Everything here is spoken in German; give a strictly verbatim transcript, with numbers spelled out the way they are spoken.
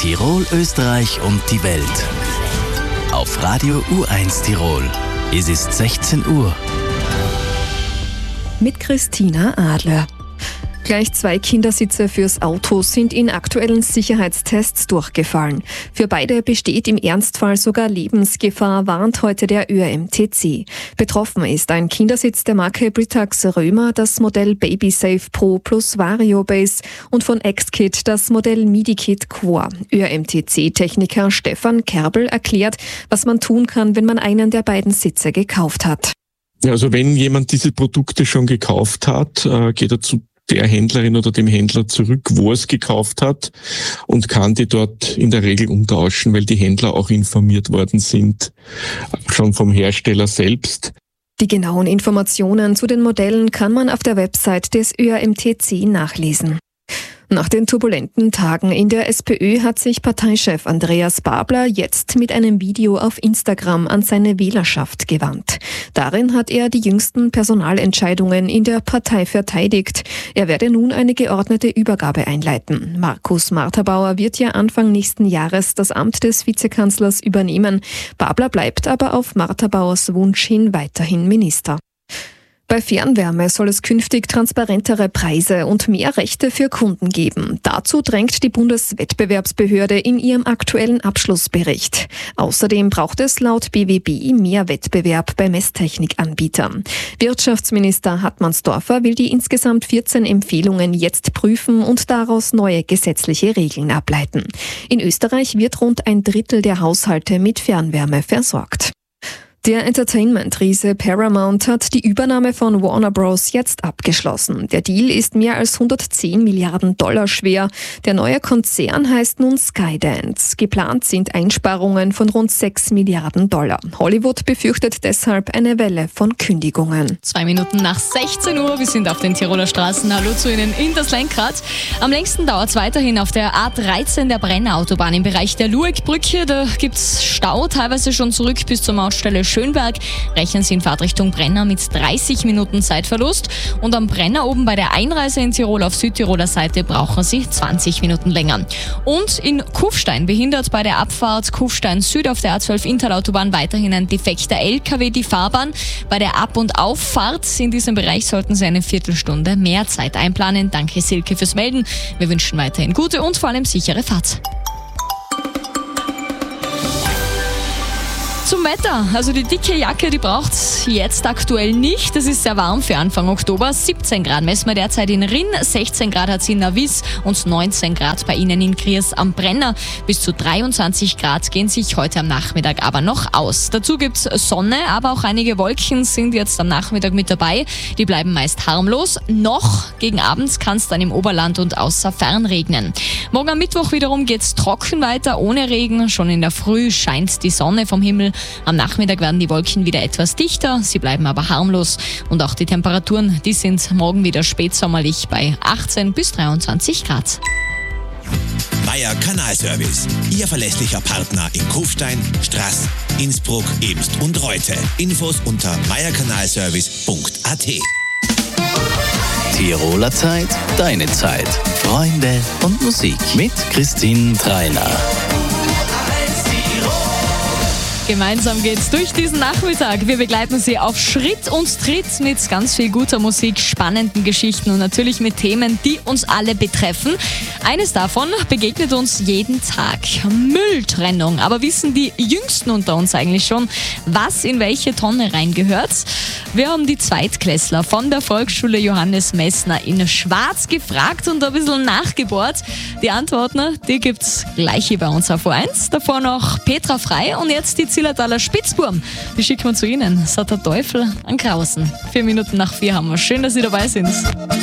Tirol, Österreich und die Welt. Auf Radio U eins Tirol. Es ist sechzehn Uhr. Mit Christina Adler. Gleich zwei Kindersitze fürs Auto sind in aktuellen Sicherheitstests durchgefallen. Für beide besteht im Ernstfall sogar Lebensgefahr, warnt heute der Ö R M T C. Betroffen ist ein Kindersitz der Marke Britax Römer, das Modell BabySafe Pro plus VarioBase und von X-Kit das Modell MidiKit Core. Ö R M T C-Techniker Stefan Kerbel erklärt, was man tun kann, wenn man einen der beiden Sitze gekauft hat. Ja, also wenn jemand diese Produkte schon gekauft hat, äh, geht er zu der Händlerin oder dem Händler zurück, wo er es gekauft hat und kann die dort in der Regel umtauschen, weil die Händler auch informiert worden sind, schon vom Hersteller selbst. Die genauen Informationen zu den Modellen kann man auf der Website des Ö R M T C nachlesen. Nach den turbulenten Tagen in der SPÖ hat sich Parteichef Andreas Babler jetzt mit einem Video auf Instagram an seine Wählerschaft gewandt. Darin hat er die jüngsten Personalentscheidungen in der Partei verteidigt. Er werde nun eine geordnete Übergabe einleiten. Markus Marterbauer wird ja Anfang nächsten Jahres das Amt des Vizekanzlers übernehmen. Babler bleibt aber auf Marterbauers Wunsch hin weiterhin Minister. Bei Fernwärme soll es künftig transparentere Preise und mehr Rechte für Kunden geben. Dazu drängt die Bundeswettbewerbsbehörde in ihrem aktuellen Abschlussbericht. Außerdem braucht es laut B W B mehr Wettbewerb bei Messtechnikanbietern. Wirtschaftsminister Hartmannsdorfer will die insgesamt vierzehn Empfehlungen jetzt prüfen und daraus neue gesetzliche Regeln ableiten. In Österreich wird rund ein Drittel der Haushalte mit Fernwärme versorgt. Der Entertainment-Riese Paramount hat die Übernahme von Warner Bros. Jetzt abgeschlossen. Der Deal ist mehr als hundertzehn Milliarden Dollar schwer. Der neue Konzern heißt nun Skydance. Geplant sind Einsparungen von rund sechs Milliarden Dollar. Hollywood befürchtet deshalb eine Welle von Kündigungen. Zwei Minuten nach sechzehn Uhr, wir sind auf den Tiroler Straßen. Hallo zu Ihnen in das Lenkrad. Am längsten dauert es weiterhin auf der A dreizehn der Brenner-Autobahn im Bereich der Lueckbrücke. Da gibt es Stau, teilweise schon zurück bis zur Mautstelle Schönberg. Rechnen Sie in Fahrtrichtung Brenner mit dreißig Minuten Zeitverlust. Und am Brenner oben bei der Einreise in Tirol auf Südtiroler Seite brauchen Sie zwanzig Minuten länger. Und in Kufstein behindert bei der Abfahrt Kufstein Süd auf der A zwölf Inntal-Autobahn weiterhin ein defekter L K W die Fahrbahn. Bei der Ab- und Auffahrt in diesem Bereich sollten Sie eine Viertelstunde mehr Zeit einplanen. Danke Silke fürs Melden. Wir wünschen weiterhin gute und vor allem sichere Fahrt. Zum Wetter. Also die dicke Jacke, die braucht's jetzt aktuell nicht. Es ist sehr warm für Anfang Oktober. siebzehn Grad messen wir derzeit in Rinn, sechzehn Grad hat es in Navis und neunzehn Grad bei Ihnen in Kriers am Brenner. Bis zu dreiundzwanzig Grad gehen sich heute am Nachmittag aber noch aus. Dazu gibt's Sonne, aber auch einige Wolken sind jetzt am Nachmittag mit dabei. Die bleiben meist harmlos. Noch gegen Abend kann es dann im Oberland und außer Fern regnen. Morgen am Mittwoch wiederum geht's trocken weiter, ohne Regen. Schon in der Früh scheint die Sonne vom Himmel. Am Nachmittag werden die Wolken wieder etwas dichter, sie bleiben aber harmlos. Und auch die Temperaturen, die sind morgen wieder spätsommerlich bei achtzehn bis dreiundzwanzig Grad. Meier Kanalservice, Ihr verlässlicher Partner in Kufstein, Straß, Innsbruck, Ebst und Reute. Infos unter meierkanalservice punkt a t. Tiroler Zeit, deine Zeit. Freunde und Musik mit Christine Treiner. Gemeinsam geht's durch diesen Nachmittag. Wir begleiten Sie auf Schritt und Tritt mit ganz viel guter Musik, spannenden Geschichten und natürlich mit Themen, die uns alle betreffen. Eines davon begegnet uns jeden Tag: Mülltrennung. Aber wissen die Jüngsten unter uns eigentlich schon, was in welche Tonne reingehört? Wir haben die Zweitklässler von der Volksschule Johannes Messner in Schwarz gefragt und ein bisschen nachgebohrt. Die Antworten, die gibt's gleich hier bei uns auf U eins. Davor noch Petra Frei und jetzt die Zillertaler Spitzburm. Die schicken wir zu Ihnen. Es hat der Teufel an Krausen. Vier Minuten nach vier haben wir. Schön, dass Sie dabei sind.